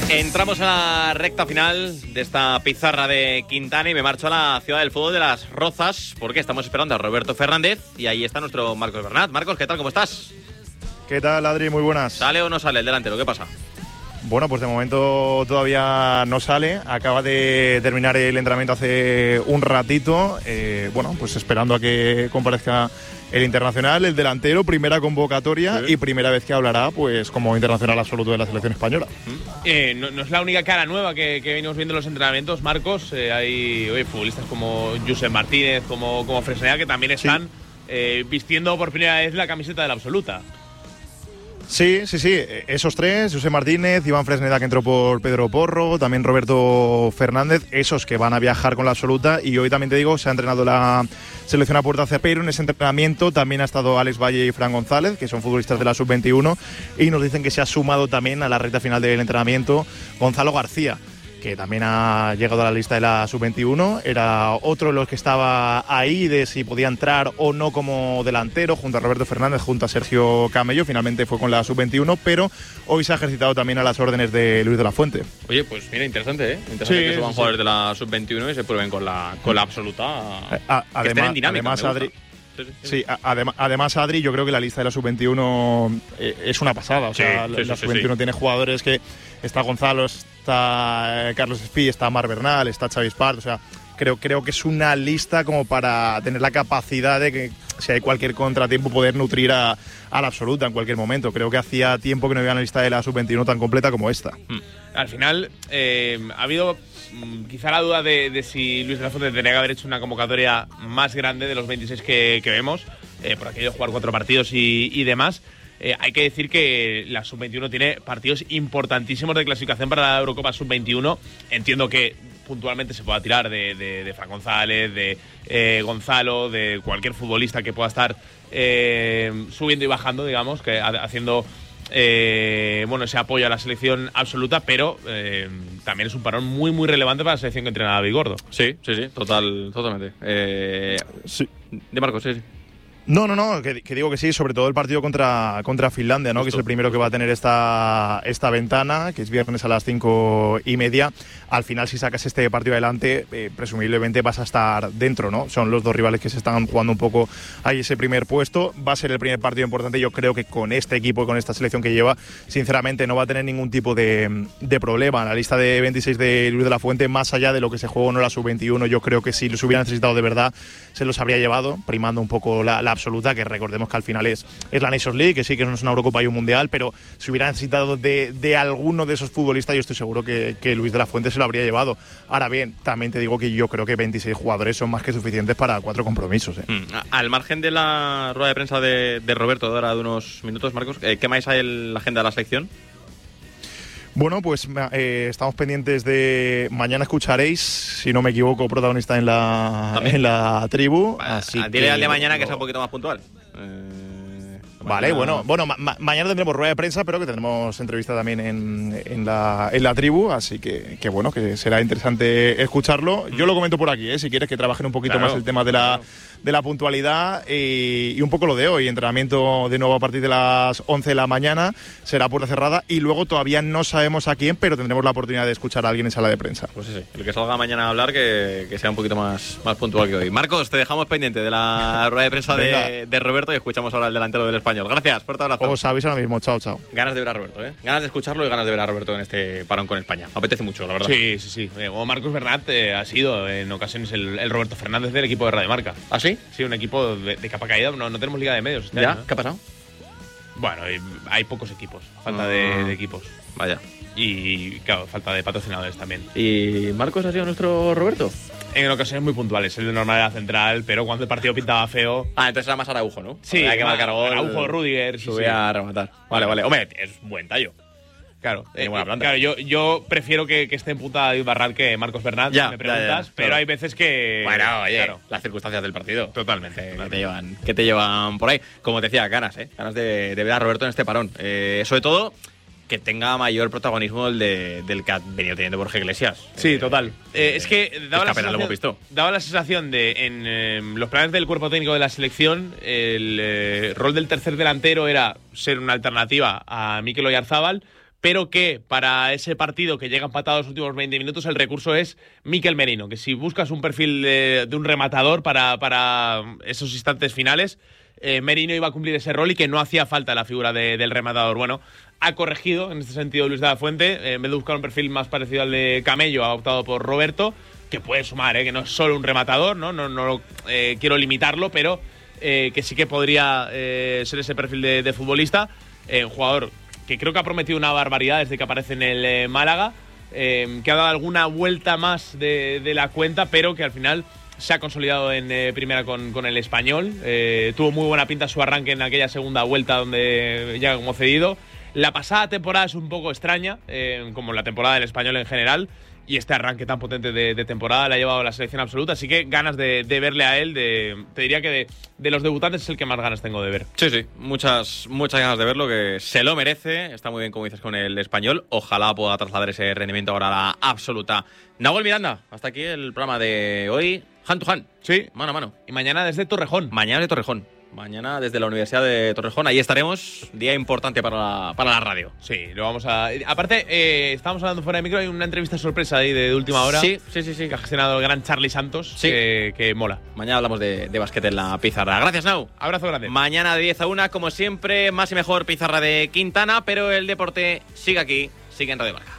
Entramos a la recta final de esta pizarra de Quintana y me marcho a la ciudad del fútbol de Las Rozas porque estamos esperando a Roberto Fernández y ahí está nuestro Marcos Bernat. Marcos, ¿qué tal? ¿Cómo estás? ¿Qué tal, Adri? Muy buenas. ¿Sale o no sale el delantero? ¿Qué pasa? Bueno, pues de momento todavía no sale. Acaba de terminar el entrenamiento hace un ratito. Bueno, pues esperando a que comparezca el internacional, el delantero, primera convocatoria y primera vez que hablará pues como internacional absoluto de la selección española. No es la única cara nueva que venimos viendo en los entrenamientos, Marcos. Hay futbolistas como Josep Martínez, como Fresneda, que también están vistiendo por primera vez la camiseta de la absoluta. Sí, esos tres, José Martínez, Iván Fresneda, que entró por Pedro Porro, también Roberto Fernández, esos que van a viajar con la absoluta. Y hoy también te digo, se ha entrenado la selección a puerta cerrada, pero en ese entrenamiento también ha estado Alex Valle y Fran González, que son futbolistas de la sub-21, y nos dicen que se ha sumado también a la recta final del entrenamiento Gonzalo García, que también ha llegado a la lista de la sub-21, era otro de los que estaba ahí de si podía entrar o no como delantero, junto a Roberto Fernández, junto a Sergio Camello. Finalmente fue con la sub-21, pero hoy se ha ejercitado también a las órdenes de Luis de la Fuente. Oye, pues mira, interesante, ¿eh? Interesante que suban jugadores de la sub-21 y se prueben con la absoluta. Que estén en dinámica, además, Adri, además, Adri, yo creo que la lista de la sub-21 es una pasada. O sea, la sub-21 tiene jugadores que está Gonzalo, está Carlos Espí, está Mar Bernal, está Xavi Espart. O sea, creo que es una lista como para tener la capacidad de que si hay cualquier contratiempo poder nutrir a la absoluta en cualquier momento. Creo que hacía tiempo que no había una lista de la sub-21 tan completa como esta. Al final ha habido quizá la duda de si Luis de la Fuente tendría que haber hecho una convocatoria más grande de los 26 que vemos, por aquello de jugar 4 partidos y demás. Hay que decir que la sub-21 tiene partidos importantísimos de clasificación para la Eurocopa sub-21. Entiendo que puntualmente se pueda tirar de Fran González, de Gonzalo, de cualquier futbolista que pueda estar subiendo y bajando, digamos, que haciendo ese apoyo a la selección absoluta, pero también es un parón muy muy relevante para la selección que entrena David Gordo. Sí, totalmente. De Marcos, sí. No, que digo que sí, sobre todo el partido contra Finlandia, ¿no? Que es el primero que va a tener esta ventana, que es viernes a las 5:30. Al final, si sacas este partido adelante, presumiblemente vas a estar dentro, ¿no? Son los dos rivales que se están jugando un poco ahí ese primer puesto. Va a ser el primer partido importante. Yo creo que con este equipo y con esta selección que lleva, sinceramente no va a tener ningún tipo de problema. La lista de 26 de Luis de la Fuente, más allá de lo que se juega o no la sub-21, yo creo que si los hubiera necesitado de verdad, se los habría llevado, primando un poco la absoluta, que recordemos que al final es la Nations League, que sí que no es una Eurocopa y un Mundial, pero si hubiera necesitado de alguno de esos futbolistas, yo estoy seguro que Luis de la Fuente se lo habría llevado. Ahora bien, también te digo que yo creo que 26 jugadores son más que suficientes para 4 compromisos. Al margen de la rueda de prensa de Roberto de ahora de unos minutos, Marcos, ¿qué más hay en la agenda de la selección? Bueno, pues estamos pendientes de... Mañana escucharéis, si no me equivoco, protagonista en la tribu. Dile al de mañana que sea un poquito más puntual. Vale, bueno, mañana tendremos rueda de prensa, pero que tendremos entrevista también en la tribu, así que bueno, que será interesante escucharlo. Yo lo comento por aquí, si quieres que trabajen un poquito más el tema de la puntualidad y un poco lo de hoy. Entrenamiento de nuevo a partir de las 11 de la mañana, será puerta cerrada y luego todavía no sabemos a quién, pero tendremos la oportunidad de escuchar a alguien en sala de prensa. Pues sí, el que salga mañana a hablar que sea un poquito más puntual que hoy. Marcos, te dejamos pendiente de la rueda de prensa de Roberto y escuchamos ahora al delantero del Español. Gracias, fuerte abrazo. Os aviso ahora mismo, chao. Ganas de ver a Roberto, ganas de escucharlo y ganas de ver a Roberto en este parón con España. Me apetece mucho, la verdad. Sí. O Marcos Bernat ha sido en ocasiones el Roberto Fernández del equipo de Radio Marca. ¿Ah, sí? Sí, un equipo de capa caída. No tenemos liga de medios este ¿Ya? año, ¿no? ¿Qué ha pasado? Bueno, hay pocos equipos, falta de equipos. Vaya. Y claro, falta de patrocinadores también. ¿Y Marcos ha sido nuestro Roberto? En ocasiones muy puntuales, el de normalidad central, pero cuando el partido pintaba feo... Entonces era más Araujo, ¿no? Sí, hay que marcar gol. Araujo, Rudiger... Subía a rematar. Vale. Hombre, es buen tallo. Claro, tiene buena planta. Claro, yo prefiero que esté en punta David Barral que Marcos Bernat, si me preguntas, pero hay veces que... Bueno, oye, las circunstancias del partido. Totalmente. Que te llevan por ahí. Como te decía, ganas de ver a Roberto en este parón. Sobre todo, que tenga mayor protagonismo del que ha venido teniendo Borja Iglesias. Sí, total. Es que daba la sensación de, en los planes del cuerpo técnico de la selección, el rol del tercer delantero era ser una alternativa a Mikel Oyarzábal, pero que para ese partido que llega empatado los últimos 20 minutos el recurso es Mikel Merino, que si buscas un perfil de un rematador para esos instantes finales, Merino iba a cumplir ese rol y que no hacía falta la figura del rematador. Bueno, ha corregido en este sentido Luis de la Fuente, en vez de buscar un perfil más parecido al de Camello, ha optado por Roberto, que puede sumar, que no es solo un rematador, no quiero limitarlo, pero que sí que podría ser ese perfil de futbolista, un jugador que creo que ha prometido una barbaridad desde que aparece en el Málaga, que ha dado alguna vuelta más de la cuenta, pero que al final se ha consolidado en primera con el Español. Tuvo muy buena pinta su arranque en aquella segunda vuelta donde llega como cedido. La pasada temporada es un poco extraña, como la temporada del Español en general, y este arranque tan potente de temporada le ha llevado a la selección absoluta, así que ganas de verle a él, te diría que de los debutantes es el que más ganas tengo de ver. Sí, muchas ganas de verlo, que se lo merece, está muy bien como dices con el Español, ojalá pueda trasladar ese rendimiento ahora a la absoluta. Nahuel Miranda, hasta aquí el programa de hoy, hand to hand, Sí, mano a mano. y mañana desde Torrejón. Mañana de Torrejón. Mañana desde la Universidad de Torrejón. Ahí estaremos. Día importante para la radio. Sí, lo vamos a... Aparte, estábamos hablando fuera de micro, hay una entrevista sorpresa ahí de última hora. Sí. Que ha gestionado el gran Charlie Santos, Sí. que mola. Mañana hablamos de básquet en la pizarra. Gracias, Nau. Abrazo grande. Mañana de 10 a 1, como siempre, más y mejor pizarra de Quintana, pero el deporte sigue aquí, sigue en Radio Marca.